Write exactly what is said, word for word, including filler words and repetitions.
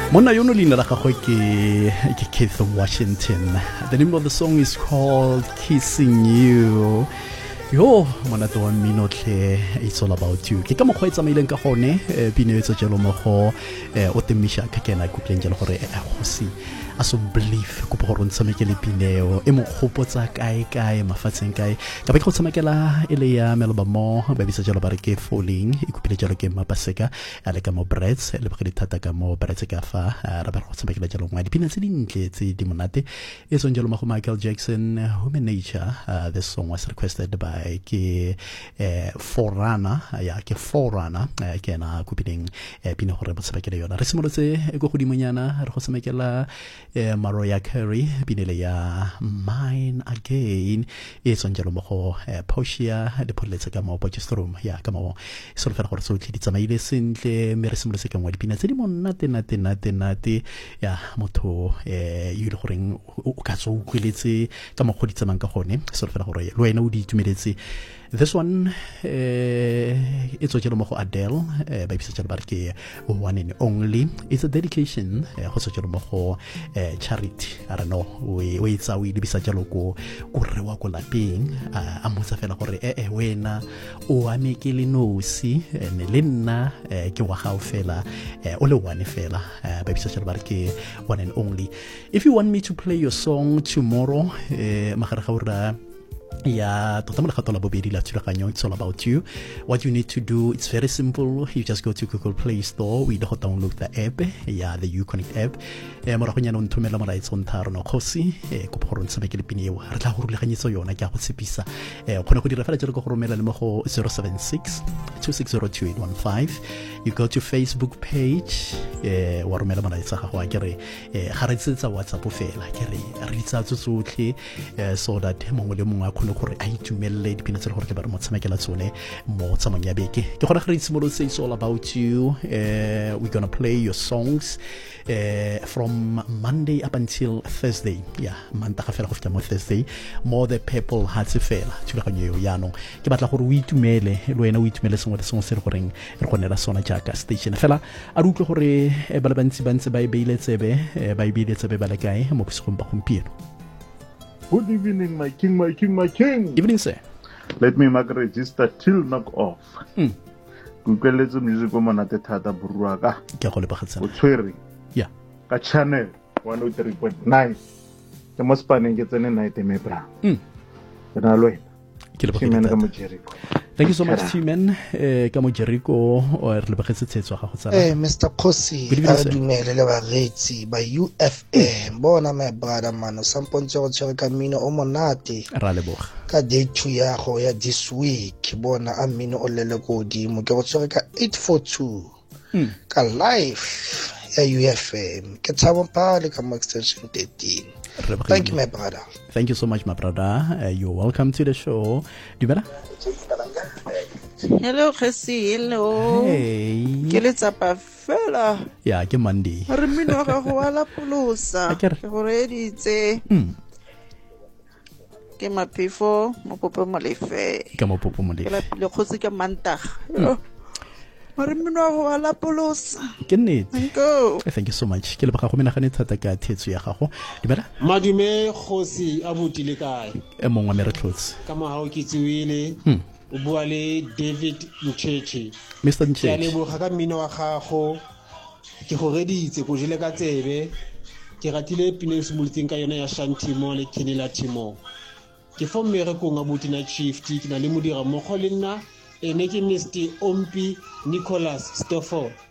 Mona yono lina la gagwe ke ke Keith Washington. The name of the song is called Kissing You. Yo, mona to mmino tle, it's all about you. Ke ka mo khwetsa maileng ka gone pine etso jelo mo go o temisha ka kena ku tleng jelo gore a go si a so believe go go rontsha mekele pineo e mo khopotsa kae kae mafatseng kae ka ba go tshamekela ele ya meloba mo ba bisa jelo ba re ke falling e kupile jelo ke mapaseka ale ka mo breads le ba ke thata ka mo breads ka fa ra ba go tshamekela jelo ngwa dipina tse dintle tse di monate e so jelo mo go Michael Jackson Human Nature. Uh, this song was requested by ke eh, Forerunner ya ke Forerunner eh, ke na kupileng eh, pina gore ba tshamekela yona re simolotse go godimonyana re go tshamekela eh, Mariah Carey binele ya Mine Again e tsonjelo mo go eh, Portia de poletse ka mo Potchefstroom ya ka mo so fela gore so tledi tsamaile sentle me re simolotse ka mo dipina tse di monate nate nate nate ya motho eh yile gore o ka tso utlweletse ka mo goditsa mang ka gone so fela gore lo wena o di itumeletse. This one uh, it's a mo go Adele uh, ba bisa jalo ba ke One and Only. It's a dedication go so jalo mo go Charity. I don't know we we tsa we bisa jalo go go rewa go lapeng a motsa fela gore eh eh wena o amekele nosi ne le nna ke wa gao fela o le one fela ba bisa jalo ba ke One and Only. If you want me to play your song tomorrow magare ga ura yeah, it's all about you. What you need to do, it's very simple. You just go to Google Play Store. We don't download the app. Yeah, the Uconnect app. Mora go nyana nthumela mara itso ntharo no khosi go phorong tsame ke lepine eo re tla go rulaganyetso yona ke a go tshepisa eh khona go dira fela jalo go go romela le mo go zero seven six two six zero two eight one five. You go to Facebook page eh wa romela mara itsa ga go a kere eh ga re tsetsa WhatsApp fela kere re tsa tsotsotlhe so that mongwe le mongwe a khone gore a itumelle dipina tse gore ke ba re mo tshamekela tsone mo tsamong ya beke ke gona re itsimolotse it's all about you. uh, we're gonna play your songs uh, from Monday up until Thursday. Yeah, manta ga fela go fita mo Thursday mo the people hatse fela thulaganyo yo yanong ke batla gore o itumele le wena o itumele sengwe le sengwe se re goreng re gonela sona jaaka station fela a re utlwe gore ba le bantsi bantse ba e beile tsebe ba e beile tsebe ba le kae mo bosigong ba gompieno. Good evening, my king, my king, my king. Evening, sir. Let me mark register till knock off. Mm. Kukeletso music o monate thata burua ka. Ke go le bagatsa. O tshwere. Yeah. Ka channel one oh three point nine. Ke mo spaneng ke tsene night me bra. Mm. Ke na lo ena. Ke le bagatsa. Ke mo Jericho. Thank you so much, T-Man. Eh, ka mo Jericho o re le bagatsa tsetso ga go tsala. Eh, Mister Kosi, a dumele le ba retsi ba U F M. Bona my brother man, sampontse go tshwere ka mmino o monate. Ra leboga. Ka day two ya go ya this week. Bona a mmino o lele go dimo ke go tshwere ka eight four two. Mm. Ka live ya U F M. Ke tsabo pale ka mo extension thirteen. Thank you, my brother. Thank you so much, my brother. Uh, you're welcome to the show. Dumela? Hello, Khasi. Hello. Hey. Ke le tsapa fela. Yeah, ke Monday. Re mmino ga go ala polosa. Ke go reditse. Mm. Ke maphefo mo popo mo lefe. Ke mo popo mo lefe. Ke le khotsi ke mantaga. Re mmino ga go ala polosa. Ke nnete. Thank you. Thank you so much. Ke le baga go menagane thata ka thetso ya gago. Dumela? Madume Khosi a botile kae? E mongwe me re tlotse. Ka mo ha o kitsiwile. Hmm. O bua le David Mcheche. Mister Mcheche. Ke le boga ka mmino wa gago. Ke go reditse go jile ka tsebe. Ke ratile pine simulutseng ka yona ya Shantimo le Kenila Timo. Ke fo mmere ko nga buti na chief ke na le modira mo go le nna ene ke Mister Ompi Nicholas Stoffel.